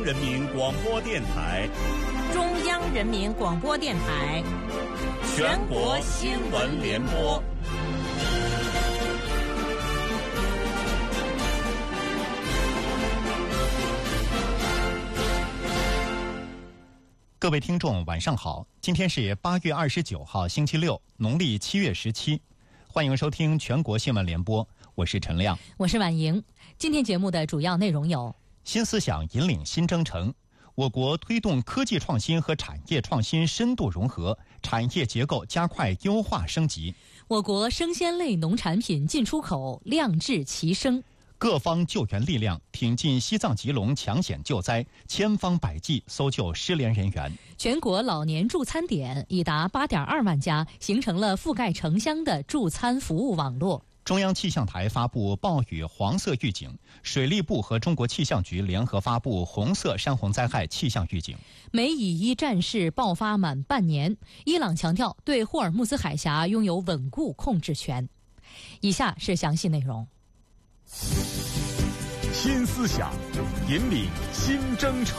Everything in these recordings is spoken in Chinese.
人民广播电台， 中央人民广播电台， 全国新闻联播。 各位听众晚上好，今天是8月29号星期六，农历7月17，欢迎收听全国新闻联播，我是陈亮， 我是婉莹。今天节目的主要内容有： 新思想引领新征程，我国推动科技创新和产业创新深度融合，产业结构加快优化升级； 我国生鲜类农产品进出口量质齐升； 各方救援力量挺进西藏吉隆抢险救灾，千方百计搜救失联人员。 全国老年助餐点已达8.2万家，形成了覆盖城乡的助餐服务网络。 中央气象台发布暴雨黄色预警，水利部和中国气象局联合发布红色山洪灾害气象预警。 美以伊战事爆发满半年，伊朗强调对霍尔木兹海峡拥有稳固控制权。以下是详细内容。 新思想引领新征程。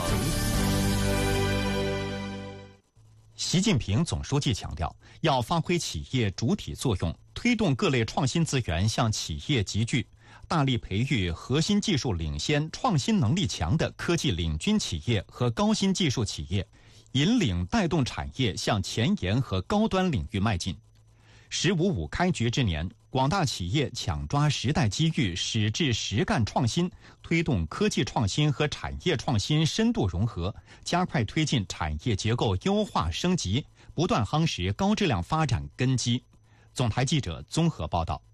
习近平总书记强调，要发挥企业主体作用，推动各类创新资源向企业集聚，大力培育核心技术领先、创新能力强的科技领军企业和高新技术企业，引领带动产业向前沿和高端领域迈进。“15+5”开局之年，广大企业抢抓时代机遇，矢志实干创新，推动科技创新和产业创新深度融合，加快推进产业结构优化升级，不断夯实高质量发展根基。总台记者综合报道。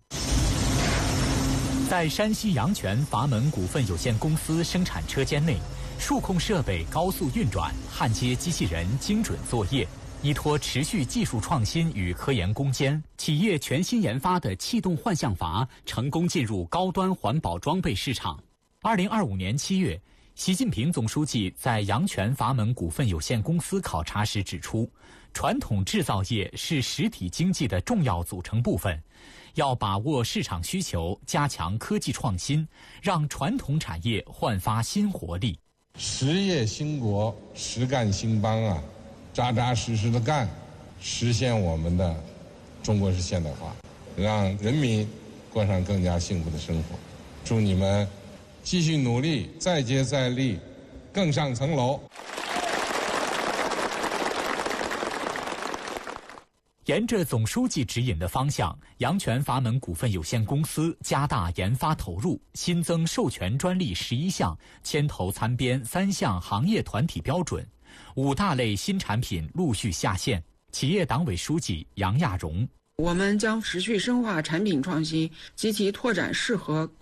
在山西阳泉阀门股份有限公司生产车间内，数控设备高速运转，焊接机器人精准作业。依托持续技术创新与科研攻坚，企业全新研发的气动幻象阀成功进入高端环保装备市场。2025年7月，习近平总书记在阳泉阀门股份有限公司考察时指出，传统制造业是实体经济的重要组成部分，要把握市场需求，加强科技创新，让传统产业焕发新活力。 实业兴国，实干兴邦啊！扎扎实实的干，实现我们的中国式现代化，让人民过上更加幸福的生活。祝你们继续努力，再接再厉，更上层楼。 沿着总书记指引的方向，阳泉阀门股份有限公司加大研发投入，新增授权专利11项，牵头参编3项行业团体标准，5大类新产品陆续下线。企业党委书记杨亚荣： 我们将持续深化产品创新，积极拓展适合